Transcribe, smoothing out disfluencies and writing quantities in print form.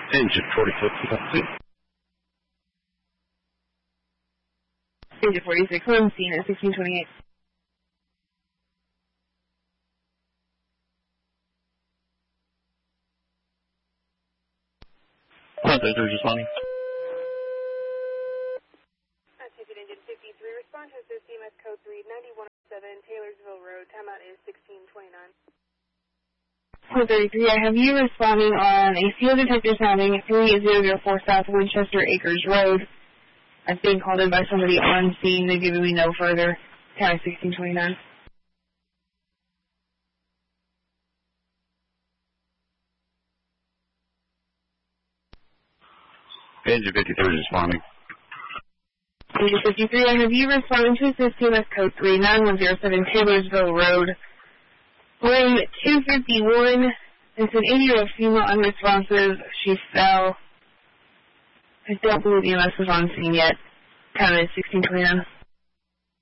Engine 46, Engine 46, on scene at 1628. Responding. Ticket Engine 53, respond to CMS code 3917 Taylorsville Road. Timeout is 1629. 433, I have you responding on a field detector sounding 3004 South Winchester Acres Road. I've been called in by somebody on scene. They've given me no further. County 1629. Engine 53 responding. Engine 53, I have you responding to CMS code 3917 Taylorsville Road. Lane 251, it's an 80-year-old female unresponsive. She fell. I don't believe EMS was on scene yet. Counted 1629.